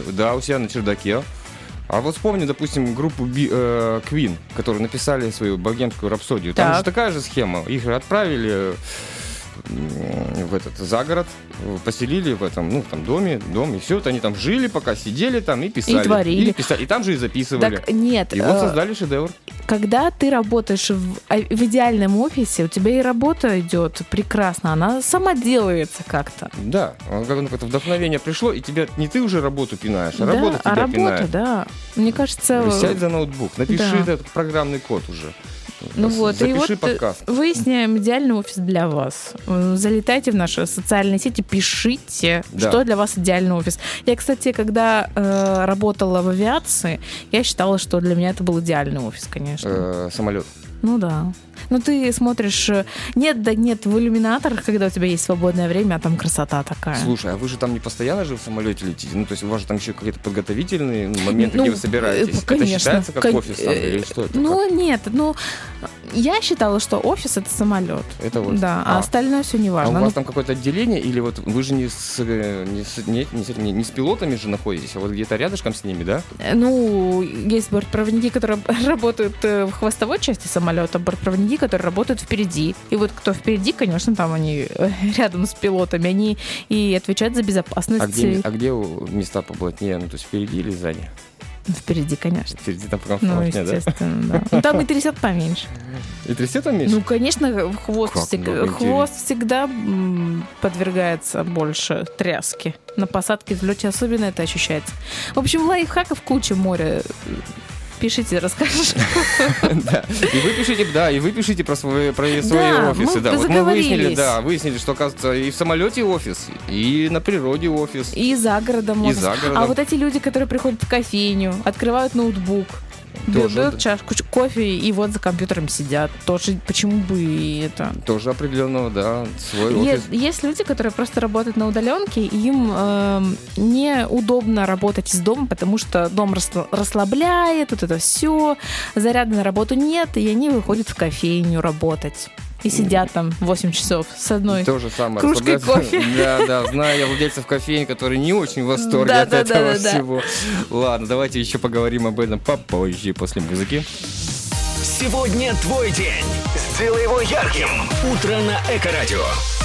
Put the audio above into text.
да, у себя на чердаке. А вот вспомни, допустим, группу Queen, которые написали свою «Богемскую рапсодию». Там же такая же схема. Их отправили в этот загород, поселили в этом, дом, и все, вот они там жили, пока сидели там и писали. И творили. И там же и записывали. Так, нет. И вот создали шедевр. Когда ты работаешь в идеальном офисе, у тебя и работа идет прекрасно, она сама делается как-то. Да, как вдохновение пришло, и тебя не ты уже работу пинаешь, а работа тебя пинает. Да. Мне кажется... Сядь за ноутбук, напиши этот программный код уже. Запиши подкаст. Выясняем идеальный офис для вас. Залетайте в наши социальные сети, пишите, что для вас идеальный офис. Я, кстати, когда работала в авиации, я считала, что для меня это был идеальный офис, конечно. Самолет. Ну да. Ну ты смотришь... Нет, в иллюминаторах, когда у тебя есть свободное время, а там красота такая. Слушай, а вы же там не постоянно же в самолете летите? То есть у вас же там еще какие-то подготовительные моменты, где вы собираетесь? Конечно. Это считается как офис там, или что это? Нет, я считала, что офис — это самолет. Это вот. Да, а остальное все не важно. А у вас там какое-то отделение, или вот вы же не с пилотами же находитесь, а вот где-то рядышком с ними, да? Есть бортпроводники, которые работают в хвостовой части самолета, бортпроводники, которые работают впереди. И вот кто впереди, конечно, там они рядом с пилотами, они и отвечают за безопасность. А где места поплотнее, то есть впереди или сзади? Впереди, конечно. Впереди там покомфортнее, да? Естественно, да. Там и трясет поменьше. И трясет там меньше? Конечно, хвост всегда подвергается больше тряске. На посадке, взлете особенно это ощущается. В общем, лайфхаков куча, море. Пишите, расскажешь. Да. И вы пишите про свои офисы. Да, вот мы выяснили, что, оказывается, и в самолете офис, и на природе офис. И за городом офис. А вот эти люди, которые приходят в кофейню, открывают ноутбук, берут чашку кофе и вот за компьютером сидят. Тоже почему бы и это? Тоже определенного, да, свой офис. Есть люди, которые просто работают на удаленке, и им неудобно работать из дома, потому что дом расслабляет, вот это все, заряда на работу нет, и они выходят в кофейню работать. И сидят там 8 часов с одной кружкой кофе. Да, знаю я владельцев кофеин, которые не очень в восторге от этого всего. Ладно, давайте еще поговорим об этом попозже, после музыки. Сегодня твой день. Сделай его ярким. Утро на Эко-радио.